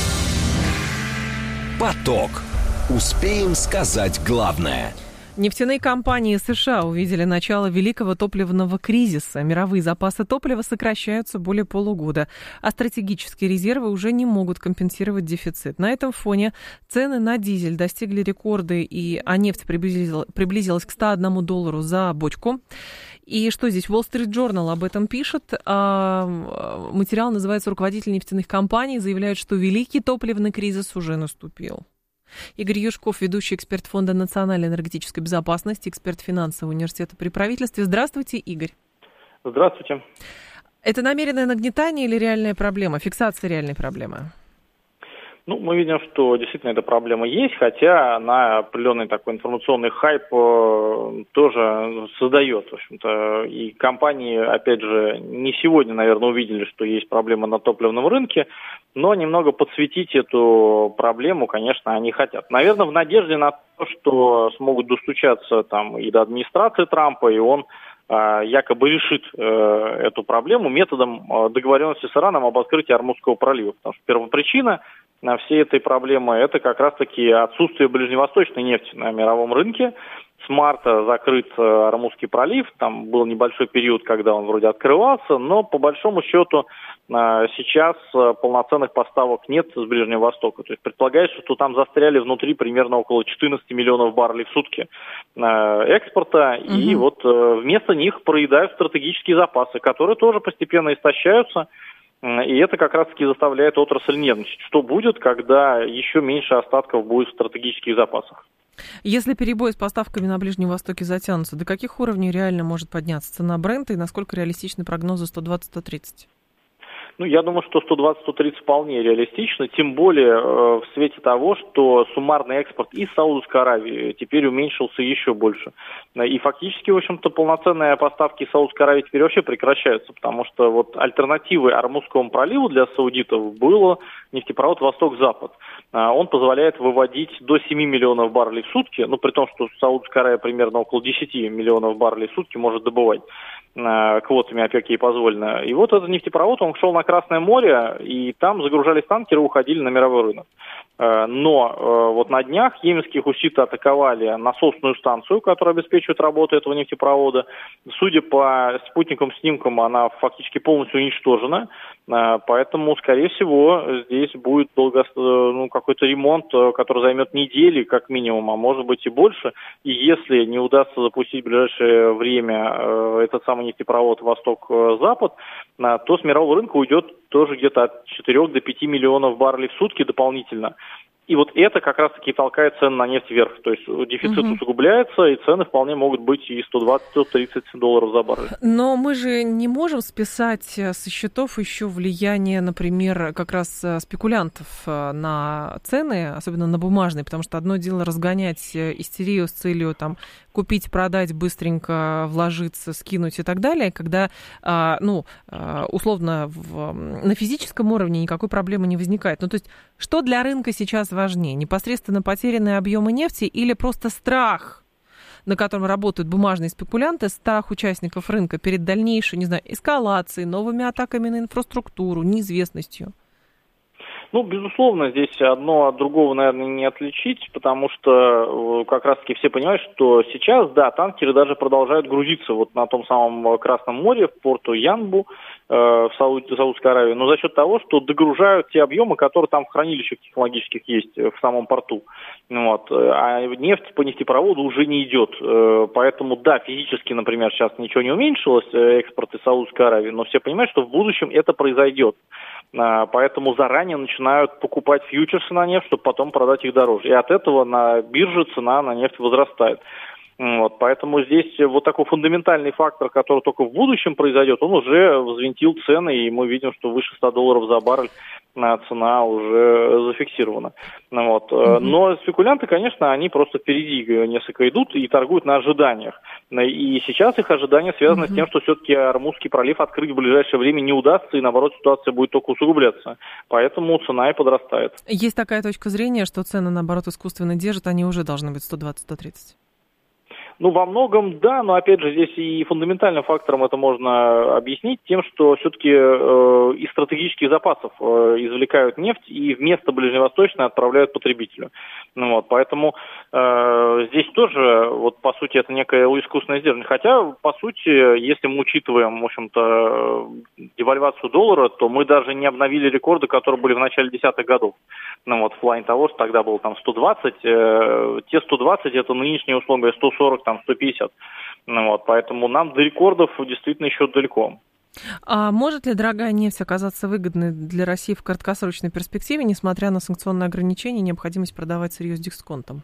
Поток. Успеем сказать главное. Нефтяные компании США увидели начало великого топливного кризиса. Мировые запасы топлива сокращаются более полугода, а стратегические резервы уже не могут компенсировать дефицит. На этом фоне цены на дизель достигли рекорда, а нефть приблизилась к $101 за бочку. И что здесь? Wall Street Journal об этом пишет. Материал называется «Руководители нефтяных компаний заявляют, что великий топливный кризис уже наступил». Игорь Юшков, ведущий эксперт Фонда национальной энергетической безопасности, эксперт финансового университета при правительстве. Здравствуйте, Игорь. Здравствуйте. Это намеренное нагнетание или реальная проблема, фиксация реальной проблемы? Мы видим, что действительно эта проблема есть, хотя она определенный такой информационный хайп тоже создает, в общем-то. И компании, опять же, не сегодня, наверное, увидели, что есть проблема на топливном рынке, но немного подсветить эту проблему, конечно, они хотят. Наверное, в надежде на то, что смогут достучаться там и до администрации Трампа, и он якобы решит эту проблему методом договоренности с Ираном об открытии Ормузского пролива. Потому что первопричина всей этой проблемы – это как раз-таки отсутствие ближневосточной нефти на мировом рынке. С марта закрыт Ормузский пролив, там был небольшой период, когда он вроде открывался, но по большому счету сейчас полноценных поставок нет с Ближнего Востока. То есть предполагается, что там застряли внутри примерно около 14 миллионов баррелей в сутки экспорта, и вот вместо них проедают стратегические запасы, которые тоже постепенно истощаются. И это как раз-таки заставляет отрасль нервничать. Что будет, когда еще меньше остатков будет в стратегических запасах? Если перебои с поставками на Ближнем Востоке затянутся, до каких уровней реально может подняться цена Брента и насколько реалистичны прогнозы 120-130? Я думаю, что 120-130 вполне реалистично, тем более в свете того, что суммарный экспорт из Саудовской Аравии теперь уменьшился еще больше. И фактически, в общем-то, полноценные поставки из Саудовской Аравии теперь вообще прекращаются, потому что вот альтернативой Ормузскому проливу для саудитов было нефтепровод «Восток-Запад». Он позволяет выводить до 7 миллионов баррелей в сутки, при том, что Саудовская Аравия примерно около 10 миллионов баррелей в сутки может добывать. Квотами ОПЕК ей позволено. И вот этот нефтепровод, он шел на Красное море, и там загружались танкеры, уходили на мировой рынок. Но вот на днях йеменские хуситы атаковали насосную станцию, которая обеспечивает работу этого нефтепровода. Судя по спутниковым снимкам, она фактически полностью уничтожена. Поэтому, скорее всего, здесь будет какой-то ремонт, который займет недели, как минимум, а может быть и больше. И если не удастся запустить в ближайшее время этот самый нефтепровод «Восток-Запад», то с мирового рынка уйдет тоже где-то от 4 до 5 миллионов баррелей в сутки дополнительно. И вот это как раз-таки толкает цены на нефть вверх. То есть дефицит усугубляется, и цены вполне могут быть и $120-130 за баррель. Но мы же не можем списать со счетов еще влияние, например, как раз спекулянтов на цены, особенно на бумажные, потому что одно дело разгонять истерию с целью купить, продать, быстренько вложиться, скинуть и так далее, когда, условно, на физическом уровне никакой проблемы не возникает. То есть, что для рынка сейчас важнее? Непосредственно потерянные объемы нефти или просто страх, на котором работают бумажные спекулянты, страх участников рынка перед дальнейшей, эскалацией, новыми атаками на инфраструктуру, неизвестностью? Безусловно, здесь одно от другого, наверное, не отличить, потому что как раз-таки все понимают, что сейчас, танкеры даже продолжают грузиться вот на том самом Красном море, в порту Янбу, в Саудовской Аравии, но за счет того, что догружают те объемы, которые там в хранилищах технологических есть в самом порту. А нефть по нефтепроводу уже не идет. Поэтому, физически, например, сейчас ничего не уменьшилось, экспорт из Саудовской Аравии, но все понимают, что в будущем это произойдет. Поэтому заранее начинают покупать фьючерсы на нефть, чтобы потом продать их дороже. И от этого на бирже цена на нефть возрастает. Поэтому здесь вот такой фундаментальный фактор, который только в будущем произойдет, он уже взвинтил цены, и мы видим, что выше $100 за баррель цена уже зафиксирована. Но спекулянты, конечно, они просто впереди несколько идут и торгуют на ожиданиях. И сейчас их ожидания связаны с тем, что все-таки Ормузский пролив открыть в ближайшее время не удастся, и наоборот ситуация будет только усугубляться. Поэтому цена и подрастает. Есть такая точка зрения, что цены, наоборот, искусственно держат, они уже должны быть 120-130. Во многом да, но опять же здесь и фундаментальным фактором это можно объяснить тем, что все-таки из стратегических запасов извлекают нефть и вместо ближневосточной отправляют потребителю. Поэтому здесь тоже, по сути, это некое искусственное сдерживание. Хотя, по сути, если мы учитываем, в общем-то, девальвацию доллара, то мы даже не обновили рекорды, которые были в начале десятых годов. В плане того, что тогда было 120, те 120 это нынешние, условно говоря, 140, 150. Поэтому нам до рекордов действительно еще далеко. А может ли дорогая нефть оказаться выгодной для России в краткосрочной перспективе, несмотря на санкционные ограничения и необходимость продавать сырье с дисконтом?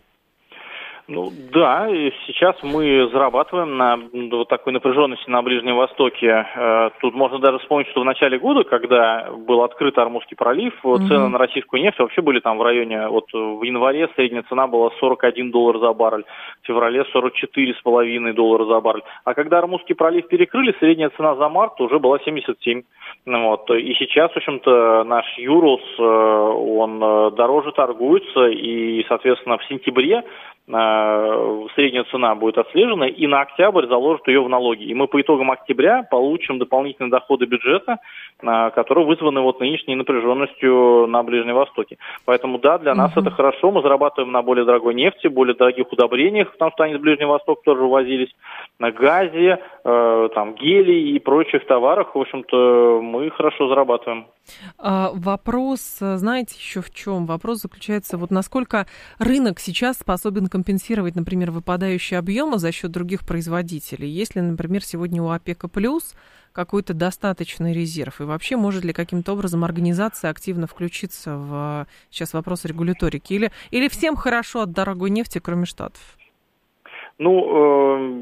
Сейчас мы зарабатываем на такой напряженности на Ближнем Востоке. Тут можно даже вспомнить, что в начале года, когда был открыт Ормузский пролив, цены на российскую нефть вообще были в районе, в январе средняя цена была $41 за баррель, в феврале $44,5 за баррель. А когда Ормузский пролив перекрыли, средняя цена за март уже была 77. И сейчас, в общем-то, наш Юрос, он дороже торгуется, и, соответственно, в сентябре средняя цена будет отслежена, и на октябрь заложат ее в налоги. И мы по итогам октября получим дополнительные доходы бюджета, которые вызваны нынешней напряженностью на Ближнем Востоке. Поэтому, для нас это хорошо. Мы зарабатываем на более дорогой нефти, более дорогих удобрениях, потому что они с Ближнего Востока тоже увозились, на газе, гелии и прочих товарах. В общем-то, мы хорошо зарабатываем. Вопрос, знаете, еще в чем? Вопрос заключается, насколько рынок сейчас способен компенсировать, например, выпадающие объемы за счет других производителей. Если, например, сегодня у ОПЕКа плюс какой-то достаточный резерв, и вообще может ли каким-то образом организация активно включиться в сейчас вопрос регуляторики? Или всем хорошо от дорогой нефти, кроме Штатов?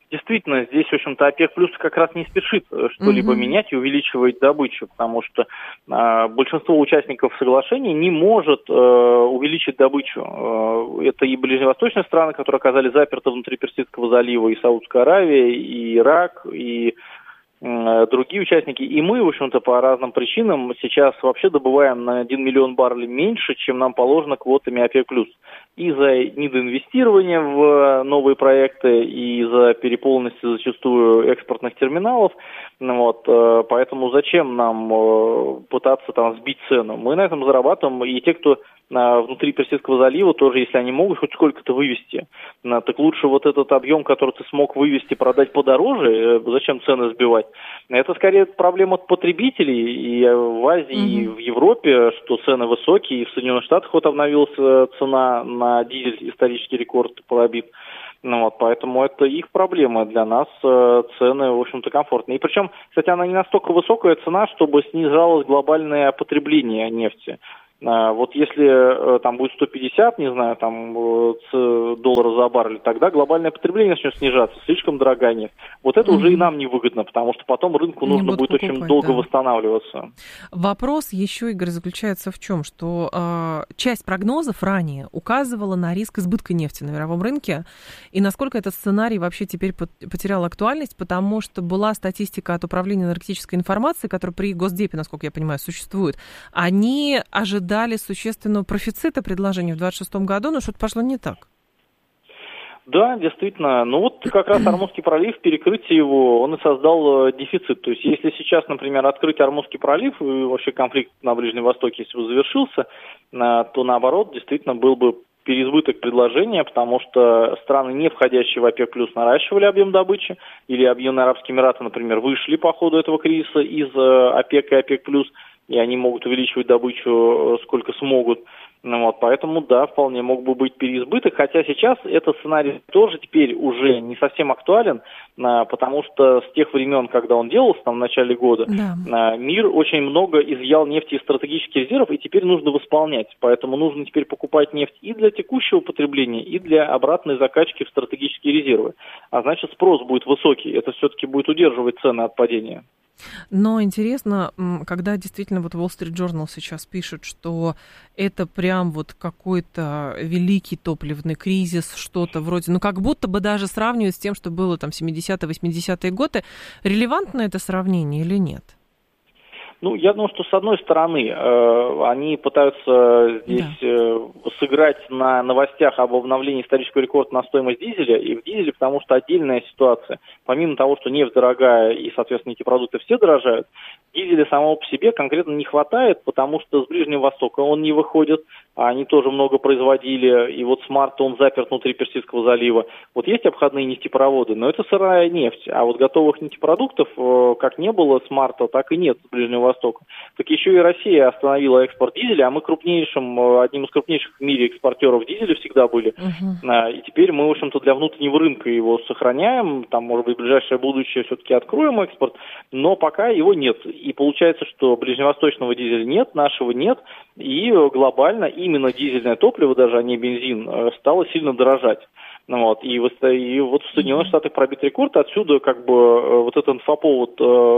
действительно, здесь, в общем-то, ОПЕК плюс как раз не спешит что-либо менять и увеличивать добычу, потому что большинство участников соглашения не может увеличить добычу. Это и ближневосточные страны, которые оказались заперты внутри Персидского залива, и Саудская Аравия, и Ирак, и другие участники. И мы, в общем-то, по разным причинам сейчас вообще добываем на 1 миллион баррелей меньше, чем нам положено квотами ОПЕК+. Из-за недоинвестирования в новые проекты и из-за переполненности зачастую экспортных терминалов. Поэтому зачем нам пытаться там сбить цену? Мы на этом зарабатываем, и те, кто внутри Персидского залива, тоже, если они могут хоть сколько-то вывести, так лучше вот этот объем, который ты смог вывести, продать подороже, зачем цены сбивать? Это скорее проблема потребителей и в Азии, и в Европе, что цены высокие, и в Соединенных Штатах вот обновилась цена на дизель, исторический рекорд пробит. Поэтому это их проблема. Для нас цены, в общем-то, комфортные. И причем, кстати, она не настолько высокая цена, чтобы снижалось глобальное потребление нефти. Вот если там будет 150, не знаю, там долларов за баррель, тогда глобальное потребление начнет снижаться, слишком дорогая нефть. Вот это уже и нам невыгодно, потому что потом рынку нужно будет очень долго восстанавливаться. Вопрос еще, Игорь, заключается в чем? Что часть прогнозов ранее указывала на риск избытка нефти на мировом рынке, и насколько этот сценарий вообще теперь потерял актуальность, потому что была статистика от Управления энергетической информации, которая при Госдепе, насколько я понимаю, существует. Они ожидали существенного профицита предложений в 2026 году, но что-то пошло не так. Да, действительно. Как раз Ормузский пролив, перекрытие его, он и создал дефицит. То есть, если сейчас, например, открыть Ормузский пролив, и вообще конфликт на Ближнем Востоке, если бы завершился, то наоборот, действительно, был бы переизбыток предложения, потому что страны, не входящие в ОПЕК+, наращивали объем добычи, или Объединенные Арабские Эмираты, например, вышли по ходу этого кризиса из ОПЕК и ОПЕК+, и они могут увеличивать добычу сколько смогут. Поэтому, да, вполне мог бы быть переизбыток, хотя сейчас этот сценарий тоже теперь уже не совсем актуален, потому что с тех времен, когда он делался, там, в начале года, мир очень много изъял нефти из стратегических резервов, и теперь нужно восполнять. Поэтому нужно теперь покупать нефть и для текущего потребления, и для обратной закачки в стратегические резервы. А значит, спрос будет высокий, это все-таки будет удерживать цены от падения. Но интересно, когда действительно вот Wall Street Journal сейчас пишет, что это прям вот какой-то великий топливный кризис, что-то вроде, как будто бы даже сравнивают с тем, что было там 70-е, 80-е годы. Релевантно это сравнение или нет? Я думаю, что с одной стороны они пытаются здесь сыграть на новостях об обновлении исторического рекорда на стоимость дизеля, и в дизеле, потому что отдельная ситуация. Помимо того, что нефть дорогая и, соответственно, эти продукты все дорожают, дизеля самого по себе конкретно не хватает, потому что с Ближнего Востока он не выходит, а они тоже много производили, и вот с марта он заперт внутри Персидского залива. Вот есть обходные нефтепроводы, но это сырая нефть, а вот готовых нефтепродуктов как не было с марта, так и нет с Ближнего Востока. Так еще и Россия остановила экспорт дизеля, а мы одним из крупнейших в мире экспортеров дизеля всегда были. И теперь мы, в общем-то, для внутреннего рынка его сохраняем, там, может быть, в ближайшее будущее все-таки откроем экспорт, но пока его нет. И получается, что ближневосточного дизеля нет, нашего нет, и глобально именно дизельное топливо, даже а не бензин, стало сильно дорожать. И вот в Соединенных Штатах пробит рекорд, отсюда вот этот инфоповод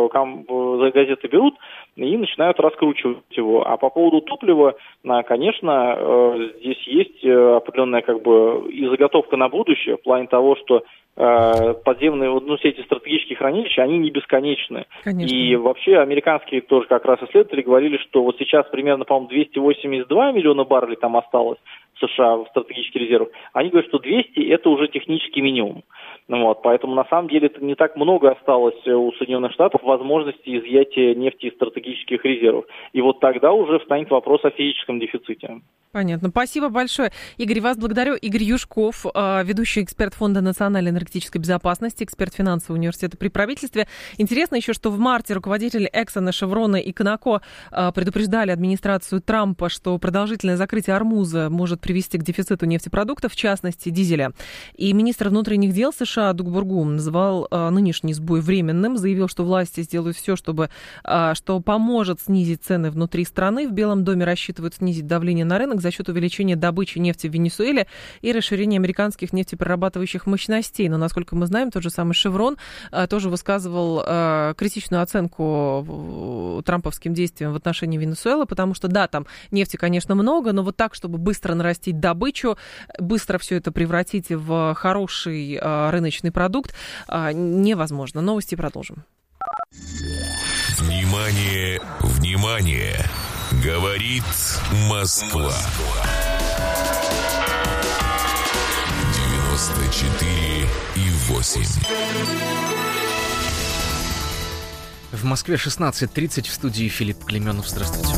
газеты берут и начинают раскручивать его. А по поводу топлива, конечно, здесь есть определенная и заготовка на будущее, в плане того, что подземные, все эти стратегические хранилища, они не бесконечны. Конечно. И вообще американские тоже как раз исследователи говорили, что вот сейчас примерно, по-моему, 282 миллиона баррелей там осталось в США в стратегических резервах. Они говорят, что 200 это уже технический минимум. Поэтому на самом деле это не так много осталось у Соединенных Штатов возможности изъятия нефти из стратегических резервов. И вот тогда уже встанет вопрос о физическом дефиците. Понятно. Спасибо большое. Игорь, вас благодарю. Игорь Юшков, ведущий эксперт Фонда национальной энергетической безопасности, эксперт финансового университета при правительстве. Интересно еще, что в марте руководители Эксона, Шеврона и Конако предупреждали администрацию Трампа, что продолжительное закрытие Ормуза может привести к дефициту нефтепродуктов, в частности дизеля. И министр внутренних дел США Дуг Бургум назвал нынешний сбой временным, заявил, что власти сделают все, что поможет снизить цены внутри страны. В Белом доме рассчитывают снизить давление на рынок рынок за счет увеличения добычи нефти в Венесуэле и расширения американских нефтеперерабатывающих мощностей. Но, насколько мы знаем, тот же самый «Шеврон» тоже высказывал критичную оценку трамповским действиям в отношении Венесуэлы, потому что, да, там нефти, конечно, много, но вот так, чтобы быстро нарастить добычу, быстро все это превратить в хороший рыночный продукт, невозможно. Новости продолжим. Внимание, внимание! Говорит Москва. 94,8. В Москве 16:30, в студии Филипп Клеменов. Здравствуйте.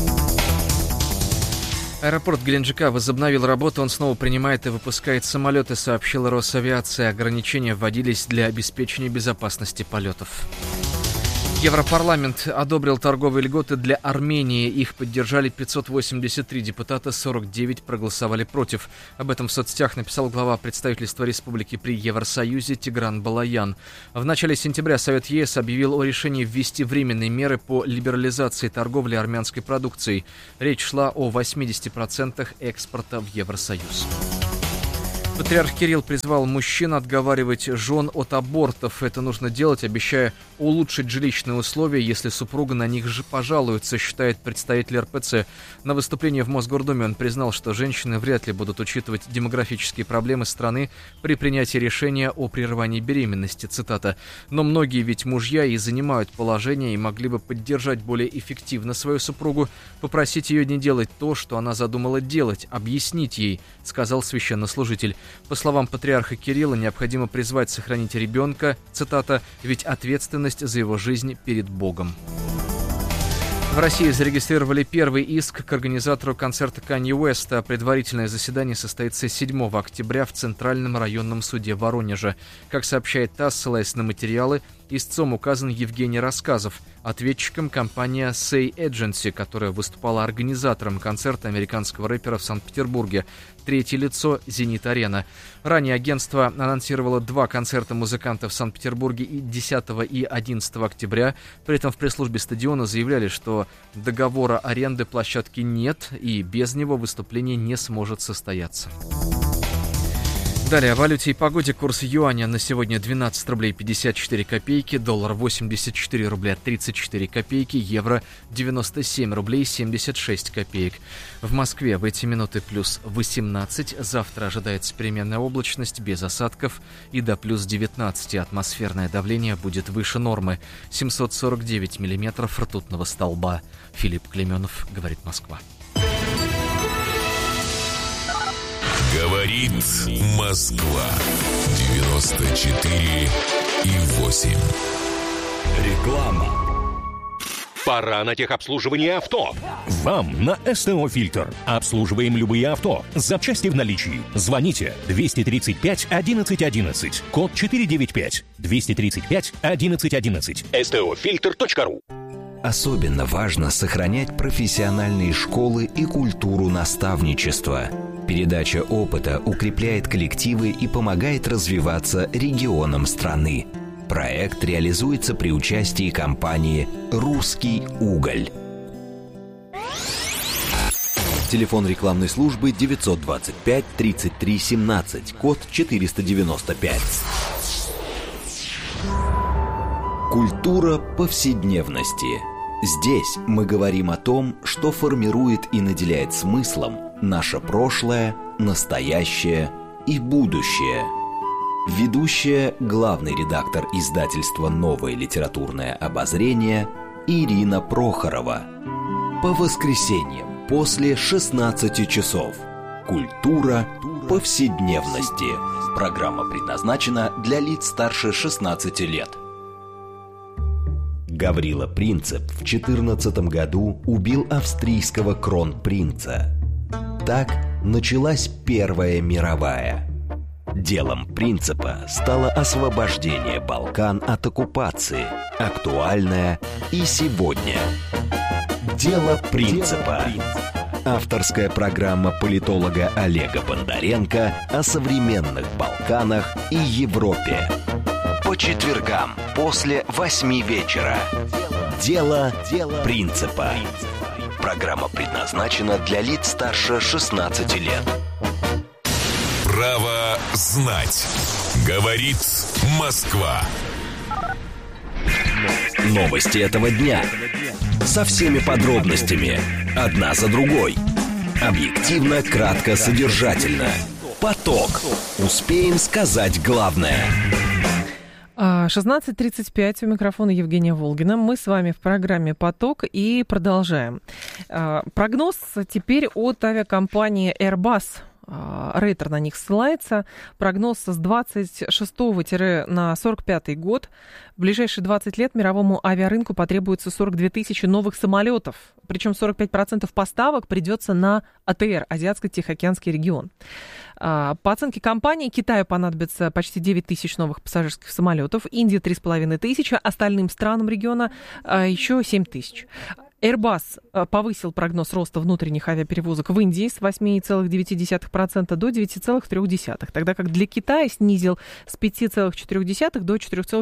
Аэропорт Геленджика возобновил работу, он снова принимает и выпускает самолеты, сообщила Росавиация. Ограничения вводились для обеспечения безопасности полетов. Европарламент одобрил торговые льготы для Армении. Их поддержали 583 депутата, 49 проголосовали против. Об этом в соцсетях написал глава представительства республики при Евросоюзе Тигран Балаян. В начале сентября Совет ЕС объявил о решении ввести временные меры по либерализации торговли армянской продукцией. Речь шла о 80% экспорта в Евросоюз. Патриарх Кирилл призвал мужчин отговаривать жен от абортов. Это нужно делать, обещая улучшить жилищные условия, если супруга на них же пожалуется, считает представитель РПЦ. На выступлении в Мосгордуме он признал, что женщины вряд ли будут учитывать демографические проблемы страны при принятии решения о прерывании беременности. Цитата. «Но многие ведь мужья и занимают положение и могли бы поддержать более эффективно свою супругу, попросить ее не делать то, что она задумала делать, объяснить ей», сказал священнослужитель. По словам патриарха Кирилла, необходимо призвать сохранить ребенка, цитата, «ведь ответственность за его жизнь перед Богом». В России зарегистрировали первый иск к организатору концерта Канье Уэста. Предварительное заседание состоится 7 октября в Центральном районном суде Воронежа. Как сообщает ТАСС, ссылаясь на материалы, истцом указан Евгений Рассказов. Ответчиком компания Say Agency, которая выступала организатором концерта американского рэпера в Санкт-Петербурге. Третье лицо – «Зенит-Арена». Ранее агентство анонсировало 2 концерта музыкантов в Санкт-Петербурге 10 и 11 октября. При этом в пресс-службе стадиона заявляли, что договора аренды площадки нет и без него выступление не сможет состояться. Далее о валюте и погоде. Курс юаня на сегодня 12 рублей 54 копейки, доллар 84 рубля 34 копейки, евро 97 рублей 76 копеек. В Москве в эти минуты плюс 18, завтра ожидается переменная облачность без осадков и до плюс 19. Атмосферное давление будет выше нормы, 749 миллиметров ртутного столба. Филипп Клеменов, говорит Москва. Говорит Москва. 94,8. Реклама. Пора на техобслуживание авто. Вам на СТО «Фильтр». Обслуживаем любые авто. Запчасти в наличии. Звоните 235 11 11. Код 495. 235 11 11. STOFilter.ru. Особенно важно сохранять профессиональные школы и культуру наставничества. Передача опыта укрепляет коллективы и помогает развиваться регионам страны. Проект реализуется при участии компании «Русский уголь». Телефон рекламной службы 925 33 17, код 495. Культура повседневности. Здесь мы говорим о том, что формирует и наделяет смыслом наше прошлое, настоящее и будущее. Ведущая, главный редактор издательства «Новое литературное обозрение» Ирина Прохорова. По воскресеньям после 16 часов. Культура повседневности. Программа предназначена для лиц старше 16 лет. Гаврила Принцип в 14 году убил австрийского кронпринца. Так началась Первая мировая. Делом Принципа стало освобождение Балкан от оккупации, актуальное и сегодня. Дело Принципа. Авторская программа политолога Олега Бондаренко о современных Балканах и Европе. По четвергам после 8 вечера. Дело Принципа. Программа предназначена для лиц старше 16 лет. Право знать. Говорит Москва. Новости этого дня. Со всеми подробностями. Одна за другой. Объективно, кратко, содержательно. Поток. Успеем сказать главное. 16:35, у микрофона Евгения Волгина. Мы с вами в программе «Поток» и продолжаем. Прогноз теперь от авиакомпании Airbus. Рейтер на них ссылается. Прогноз с 26 на 45 год. В ближайшие 20 лет мировому авиарынку потребуется 42 тысячи новых самолетов. Причем 45% поставок придется на АТР, Азиатско-Тихоокеанский регион. По оценке компании, Китаю понадобится почти 9 тысяч новых пассажирских самолетов, Индии 3,5 тысячи, остальным странам региона еще 7 тысяч. Airbus повысил прогноз роста внутренних авиаперевозок в Индии с 8,9% до 9,3%, тогда как для Китая снизил с 5,4% до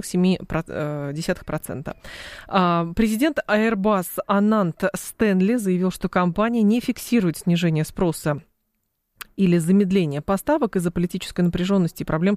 4,7%. Президент Airbus Анант Стэнли заявил, что компания не фиксирует снижение спроса или замедление поставок из-за политической напряженности и проблем